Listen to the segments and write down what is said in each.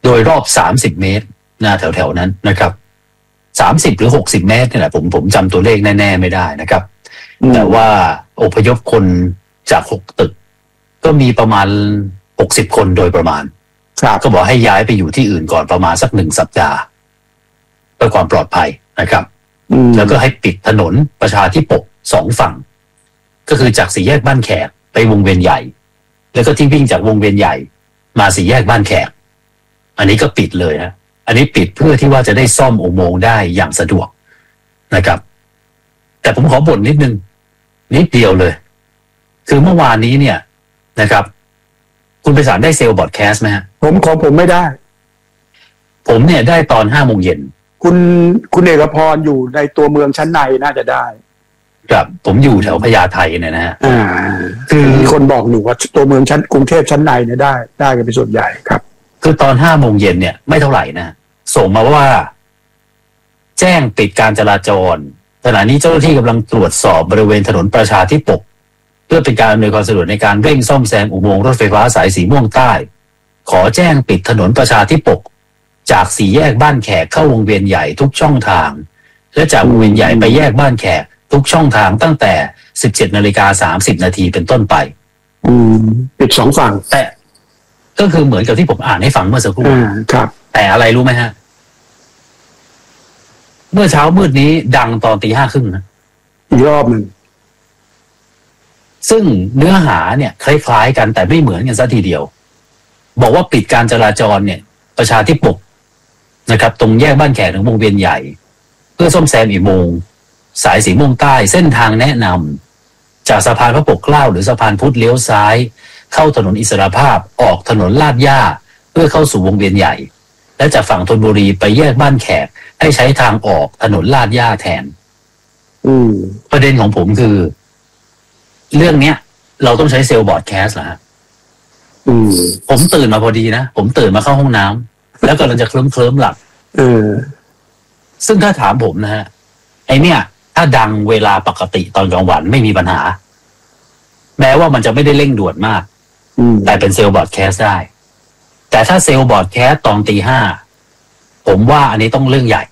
โดยรอบ30เมตรแถวๆนั้นนะครับ30หรือ60เมตรนี่แหละผมจำตัวเลขแน่ๆไม่ได้นะครับแต่ว่าอพยพคนจาก6ตึกก็มีประมาณ60คนโดยประมาณก็บอกให้ย้ายไปอยู่ที่อื่นก่อนประมาณสัก1 สัปดาห์เพื่อความปลอดภัยนะครับแล้วก็ให้ปิดถนนประชาธิปก2ฝั่งก็คือจากสี่แยกบ้านแขกไปวงเวียนใหญ่แล้วก็ที่วิ่งจากวงเวียนใหญ่มาสี่แยกบ้านแขกอันนี้ก็ปิดเลยฮะอันนี้ปิดเพื่อที่ว่าจะได้ซ่อมอุโมงค์ได้อย่างสะดวกนะครับแต่ผมขอบ่นนิดนึงนิดเดียวเลยคือเมื่อวานนี้เนี่ยนะครับคุณไพศาลได้เซลล์บอดแคสต์ไหมฮะผมไม่ได้ผมเนี่ยได้ตอน5 โมงเย็นคุณเอกพรอยู่ในตัวเมืองชั้นในน่าจะได้ครับผมอยู่แถวพญาไทเนี่ยนะฮะคือมีคนบอกหนูว่าตัวเมืองชั้นกรุงเทพชั้นในเนี่ยได้กันเป็นส่วนใหญ่ครับคือตอน5 โมงเย็นเนี่ยไม่เท่าไหร่นะส่งมาว่าแจ้งปิดการจราจรขณะนี้เจ้าหน้าที่กำลังตรวจสอบบริเวณถนนประชาธิปกเพื่อเป็นการอำนวยความสะดวกในการเร่งซ่อมแซมอุโมงค์รถไฟฟ้าสายสีม่วงใต้ขอแจ้งปิดถนนประชาธิปกจากสี่แยกบ้านแขกเข้าวงเวียนใหญ่ทุกช่องทางและจากวงเวียนใหญ่ไปแยกบ้านแขกทุกช่องทางตั้งแต่ 17:30 นาทีเป็นต้นไปปิด2 ฝั่งแต่ก็คือเหมือนกับที่ผมอ่านให้ฟังเมื่อสักครู่ครับแต่อะไรรู้ไหมฮะเมื่อเช้ามืดนี้ดังตอน 5:30 นะอีกรอบหนึ่งซึ่งเนื้อหาเนี่ยคล้ายๆกันแต่ไม่เหมือนกันซะทีเดียวบอกว่าปิดการจราจรเนี่ยประชาธิปกนะครับตรงแยกบ้านแขกถึงวงเวียนใหญ่เพื่อซ่อมแซมอุโมงค์สายสีม่วงใต้เส้นทางแนะนำจากสะพานพระปกเกล้าหรือสะพานพุทธเลี้ยวซ้ายเข้าถนนอิสรภาพออกถนนลาดย่าเพื่อเข้าสู่วงเวียนใหญ่และจากฝั่งธนบุรีไปแยกบ้านแขกให้ใช้ทางออกถนนลาดย่าแทนประเด็นของผมคือเรื่องเนี้ยเราต้องใช้เซลล์บอร์ดแคสต์เหรอฮะผมตื่นมาพอดีนะผมตื่นมาเข้าห้องน้ำแล้วก็เราจะเคลิ้มหลับซึ่งถ้าถามผมนะฮะไอเนี่ยถ้าดังเวลาปกติตอนกลางวันไม่มีปัญหาแม้ว่ามันจะไม่ได้เร่งด่วนมากแต่เป็นเซลล์บอร์ดแคสต์ได้แต่ถ้าเซลล์บอร์ดแคสต์ตอน 5:00 ผมว่าอันนี้ต้องเรื่องใหญ่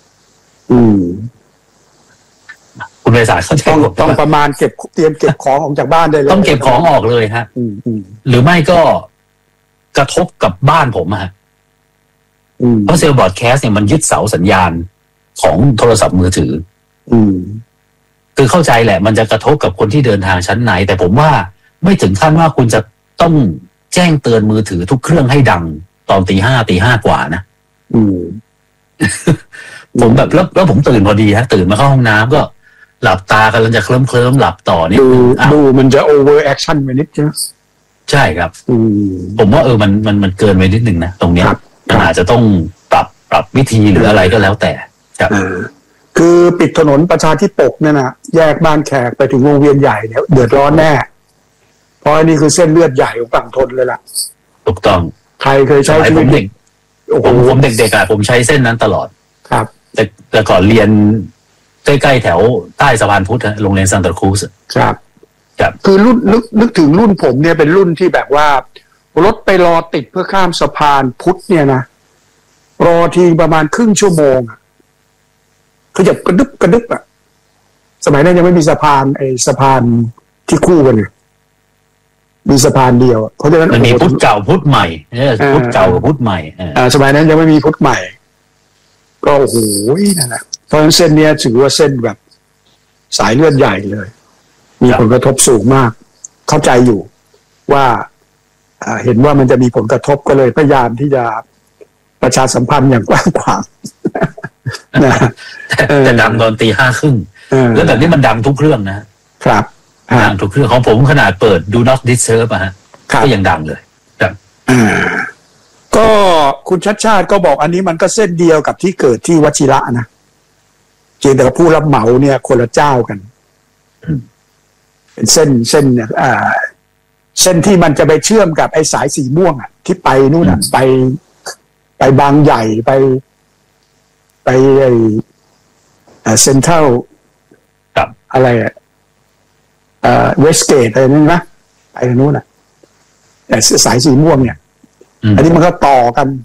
คุณไพศาลเข้าใจต้องประมาณเตรียมเก็บของออกจากบ้านได้เลยต้องเก็บของออกเลยฮะหรือไม่ก็กระทบกับบ้านผมฮะเพราะเซลล์บอร์ดแคสต์เนี่ยมันยึดเสาสัญญาณของโทรศัพท์มือถือคือเข้าใจแหละมันจะกระทบกับคนที่เดินทางชั้นไหนแต่ผมว่าไม่ถึงขั้นว่าคุณจะต้องแจ้งเตือนมือถือทุกเครื่องให้ดังตอน 5:00 กว่านะผมแบบแล้วผมตื่นพอดีฮะตื่นมาเข้าห้องน้ำก็หลับตากำลังจะเคลิ้มหลับต่อนี่ดูมันจะโอเวอร์แอคชั่นไปนิดใช่ไหมใช่ครับผมว่ามันเกินไปนิดนึงนะตรงนี้มันอาจจะต้องปรับวิธีหรืออะไรก็แล้วแต่ครับคือปิดถนนประชาธิปกเนี่ยนะแยกบ้านแขกไปถึงวงเวียนใหญ่เนี่ยเดือดร้อนแน่เพราะอันนี้คือเส้นเลือดใหญ่ของฝั่งทนเลยล่ะถูกต้องใครเคยใช้ผมเด็กผมเด็กๆอ่ะผมใช้เส้นนั้นตลอดครับแต่ก่อนเรียนใกล้ๆแถวใต้สะพานพุทธโรงเรียนซานตาครูซครับคือรุ่นนึกถึงรุ่นผมเนี่ยเป็นรุ่นที่แบบว่ารถไปรอติดเพื่อข้ามสะพานพุทธเนี่ยนะรอทีประมาณครึ่งชั่วโมงเขาจะกระดึบอ่ะสมัยนั้นยังไม่มีสะพานที่คู่กันเลยมีสะพานเดียวเพราะฉะนั้นมันมีพุทธเก่าพุทธใหม่พุทธเก่ากับพุทธใหม่สมัยนั้นยังไม่มีพุทธใหม่ก็โอ้โหนั่นแหละเพราะฉะนั้นเส้นนี้ถือว่าเส้นแบบสายเลือดใหญ่เลยมีผลกระทบสูงมากเข้าใจอยู่ว่าเห็นว่ามันจะมีผลกระทบก็เลยพยายามที่จะประชาสัมพันธ์อย่างกว้างขวางแต่ดังตอน 5:30 แล้วแบบนี้มันดังทุกเครื่องนะครับดังทุกเครื่องของผมขนาดเปิด Do Not Disturb ฮะก็ยังดังเลยครับก็คุณชัดชาติก็บอกอันนี้มันก็เส้นเดียวกับที่เกิดที่วชิระนะเพียงแต่ผู้รับเหมาเนี่ยคนละเจ้ากันเป็นเส้นเนี่ยเส้นที่มันจะไปเชื่อมกับไอ้สายสีม่วงที่ไปนู่นไปบางใหญ่ไปไอ้เซ็นทรัลอะไรเวสเกตอะไรนั่นนะไปทางนู้นแต่สายสีม่วงเนี่ยอันนี้มันก็ต่อกัน